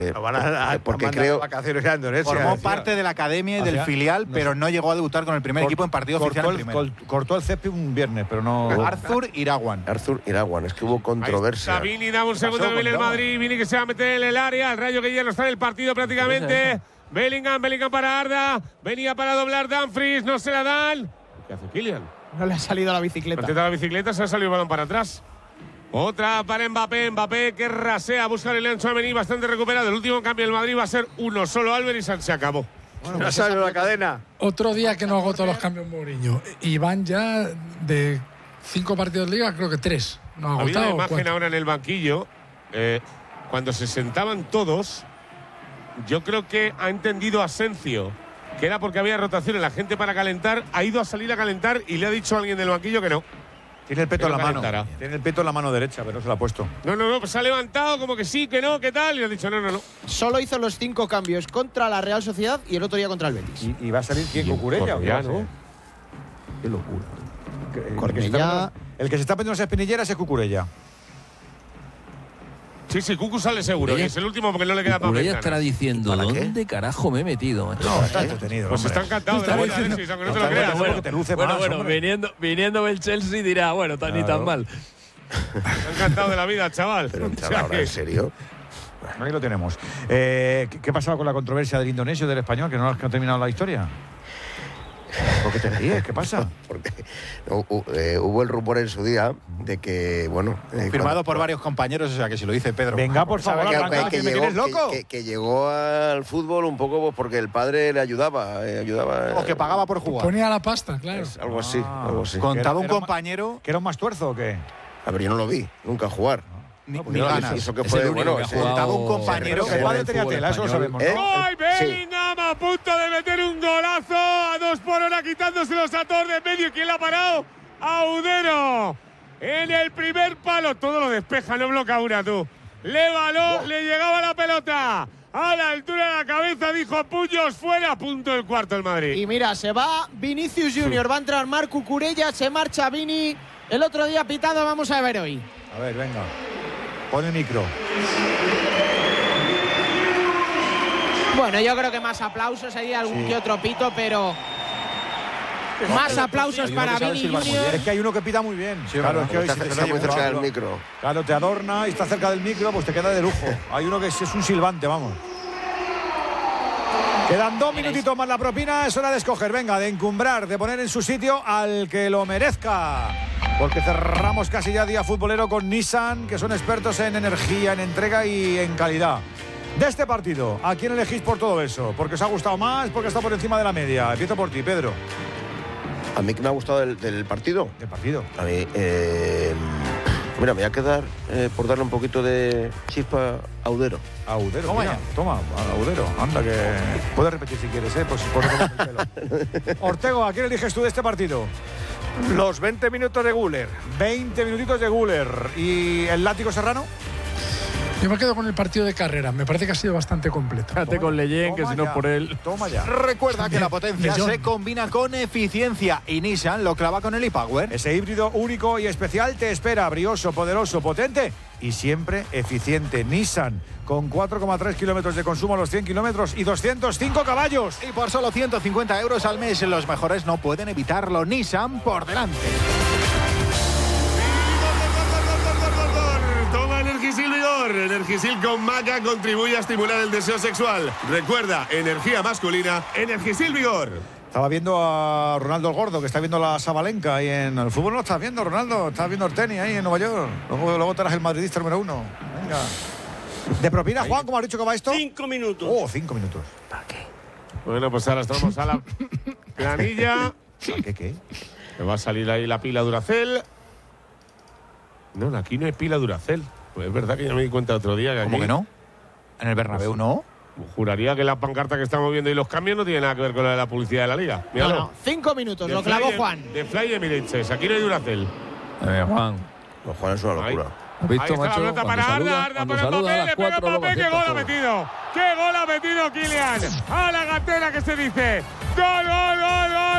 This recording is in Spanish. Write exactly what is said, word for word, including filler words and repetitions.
Eh, Lo van a, a, porque a creo vacaciones a Indonesia. Formó decía. parte de la academia y del Hacia- filial, no pero sé. no llegó a debutar con el primer Cort- equipo en partido cortó oficial en el, primera. col- cortó el césped un viernes, pero no. Arthur Irawan. Arthur Irawan, es que hubo controversia. Ahí está Vini, dame un segundo, pasó viene el con Irawan? Madrid, Vini que se va a meter en el área, el Rayo que ya no está en el partido prácticamente. Bellingham, Bellingham para Arda, venía para doblar Dumfries, no se la dan. ¿Qué hace Kylian? No le ha salido la bicicleta. Intenta la bicicleta, se ha salido el balón para atrás. Otra para Mbappé, Mbappé que rasea, busca el Leandro Tchouaméni, bastante recuperado. El último cambio del Madrid va a ser uno solo, Álvarez, y se acabó. Bueno, ya salió la cadena. Otro día que no agotó los cambios Mourinho. Y van ya de cinco partidos de liga, creo que tres. No ha Había agotado. una imagen cuatro. ahora en el banquillo, eh, cuando se sentaban todos, yo creo que ha entendido Asencio que era porque había rotación en la gente para calentar, ha ido a salir a calentar y le ha dicho a alguien del banquillo que no. Tiene el peto Que en no la mano. calentara. Tiene el peto en la mano derecha, pero no se lo ha puesto. No, no, no, pues se ha levantado como que sí, que no, que tal, y le ha dicho no, no, no. Solo hizo los cinco cambios contra la Real Sociedad y el otro día contra el Betis. ¿Y, y va a salir quién? Y en ¿Cucurella? Cornellá, ¿O qué va a ¿no? ser? Qué locura. Que- El que, se Cornellá. está poniendo- el que se está poniendo las espinilleras es Cucurella. Sí, sí, Cucu sale seguro, y Ella- es el último porque no le queda para Cucurella estará diciendo, ¿Para qué? ¿dónde carajo me he metido, macho? No, está entretenido. Pues hombre. está encantado de la Está vida, diciendo- Alexis, aunque no No, te lo está creas. entretenido porque te luce bueno, más, bueno, hombre. viniendo, viniendo del Chelsea dirá, bueno, tan ni Claro. tan mal. Está encantado de la vida, chaval. Pero O entrar sea ahora, que- ¿en serio? Bueno, ahí lo tenemos. Eh, ¿qué, qué pasaba con la controversia del indonesio y del español? ¿Que no ha terminado la historia? ¿Por qué te ríes? ¿Qué pasa? Porque no, hu- eh, hubo el rumor en su día de que, bueno… eh, Firmado cuando- por varios compañeros, o sea que si lo dice Pedro. Venga, por favor, que, arranca, que que me llegó, tienes loco. que- que- que llegó al fútbol un poco pues, porque el padre le ayudaba, eh, ayudaba… O que pagaba por jugar. Ponía la pasta, claro. Es algo así, Ah. algo así. Contaba un Era- era compañero, ¿Que era un más tuerzo o qué? A ver, yo no lo vi, nunca jugar. ni, No, pues ni yo lo ganas. Y eso que Es fue, el único bueno, que ha ese- jugado- Contaba un compañero Que el en padre el tenía fútbol tela, eso lo español. sabemos, ¿Eh? ¿no? ¡Ay, Bellingham a punto de meter un golazo! A dos por hora quitándoselos a todos de medio. ¿Quién la ha parado? Audero. En el primer palo. Todo lo despeja, no bloquea una, tú. Le baló, le llegaba la pelota. A la altura de la cabeza, dijo puños fuera. Punto el cuarto el Madrid. Y mira, se va Vinicius Junior, va a entrar Marc Cucurella, se marcha Vini. El otro día pitado, vamos a ver hoy. A ver, venga. Pone micro. Bueno, yo creo que más aplausos, hay algún Sí. que otro pito, pero más aplausos Hay uno para que sabe Vini silbar muy Junior. Es que hay uno que pita muy bien. Sí, claro, verdad. es que hoy Está, si te está lo muy oye cerca del mucho, micro. Claro, te adorna y está cerca del micro, pues te queda de lujo. Hay uno que es, es un silbante, vamos. Quedan dos minutitos más la propina, es hora de escoger, venga, de encumbrar, de poner en su sitio al que lo merezca. Porque cerramos casi ya día futbolero con Nissan, que son expertos en energía, en entrega y en calidad. De este partido, ¿a quién elegís por todo eso? ¿Porque os ha gustado más? ¿Porque está por encima de la media? Empiezo por ti, Pedro. A mí que me ha gustado del, del partido. ¿Del partido? A mí, eh, mira, me voy a quedar eh, por darle un poquito de chispa a Audero. Audero, Toma mira, ya. toma, Audero, anda que… Puedes repetir si quieres, ¿eh? Pues por el pelo. Ortego, ¿a quién eliges tú de este partido? Los veinte minutos de Guller. veinte minutitos de Guller. ¿Y el látigo Serrano? Yo me quedo con el partido de carrera. Me parece que ha sido bastante completo. Quédate con Leyen, que Toma si no ya, por él… Toma ya. Recuerda que la potencia Millón. se combina con eficiencia y Nissan lo clava con el e-Power. Ese híbrido único y especial te espera, brioso, poderoso, potente y siempre eficiente. Nissan, con cuatro coma tres kilómetros de consumo a los cien kilómetros y doscientos cinco caballos. Y por solo ciento cincuenta euros al mes, los mejores no pueden evitarlo. Nissan por delante. Toma Energisil Vigor. Energisil con maca contribuye a estimular el deseo sexual. Recuerda, energía masculina, Energisil Vigor. Estaba viendo a Ronaldo el Gordo, que está viendo la Sabalenka ahí en el fútbol. No lo estás viendo, Ronaldo. Estás viendo el tenis ahí en Nueva York. Luego, luego te harás el madridista número uno. Venga. De propina, Juan, ¿cómo has dicho que va esto? Cinco minutos. Oh, cinco minutos. Bueno, pues ahora estamos a la planilla. ¿Qué, qué? Me va a salir ahí la pila Duracell. No, aquí no hay pila Duracell. Pues es verdad que ya me di cuenta otro día que ¿Cómo aquí… que no? En el Bernabéu no. Juraría que la pancarta que estamos viendo y los cambios no tienen nada que ver con la de la publicidad de la liga. No, Míralo. no, cinco minutos, De lo Fly clavó Em- Juan. De Fly Emirates. Aquí no hay Duracell. Eh, Juan, Los Juan es una Ahí. locura. ¿has visto, Ahí está macho? la pelota Cuando para saluda, Arda, Arda cuando para saluda a Mbappé, las le pega cuatro, luego Mbappé, qué acierta gol ha todo. metido. ¡Qué gol ha metido Kylian! A la gatera que se dice. ¡Gol, gol, gol, gol!